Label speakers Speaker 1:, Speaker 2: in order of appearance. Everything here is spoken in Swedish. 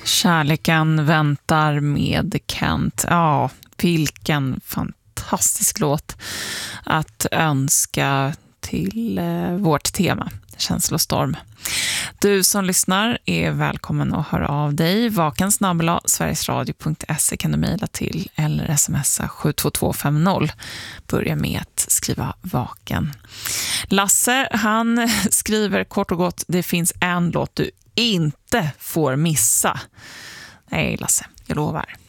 Speaker 1: Kärleken väntar med Kent. Ja, vilken fantastisk låt att önska till vårt tema, känslostorm. Du som lyssnar är välkommen att höra av dig. vaken@sverigesradio.se kan du mejla till eller smsa 72250. Börja med att skriva vaken. Lasse, han skriver kort och gott: det finns en låt du inte får missa. Nej, Lasse, jag lovar.